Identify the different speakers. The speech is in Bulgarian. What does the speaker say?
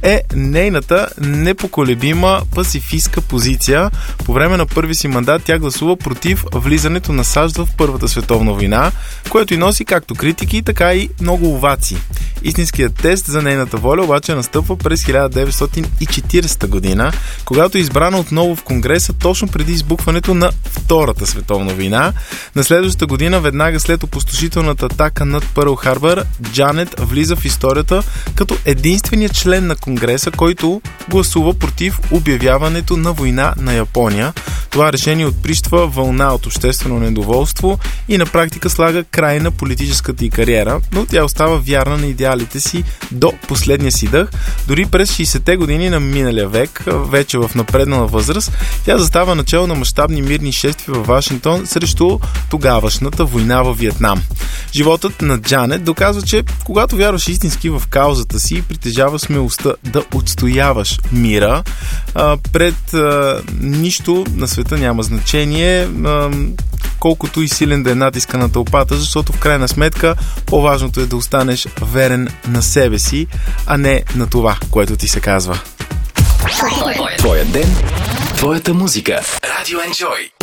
Speaker 1: е нейната непоколебима пацифистка позиция. По време на първи си мандат тя гласува против влизането на САЩ в Първата световна война, което и носи както критики, така и много овации. Истинският тест за нейната воля обаче настъпва през 1940 година, когато е избрана отново в Конгреса точно преди избухването на Втората световна война. На следващата година, веднага след опустошителната атака над Пърл Харбър, Джанет влиза в историята като единственият член на Конгреса, който гласува против обявяването на война на Япония. Това решение отприщва вълна от обществено недоволство и на практика слага край на политическата й кариера, но тя остава вярна на идеалите си до последния си дъх. Дори през 60-те години на миналия век, вече в напреднала възраст, тя застава начало на мащабни мирни шествия във Вашингтон срещу тогавашната война във Виетнам. Животът на Джанет доказва, че когато вярваш истински в каузата си, притежава смелостта да отстояваш мира. Пред нищо на света няма значение, колкото и силен да е натиска на тълпата, защото в крайна сметка по-важното е да останеш верен на себе си, а не на това, което ти се казва.
Speaker 2: Твоя ден, твоята музика. Радио Enjoy.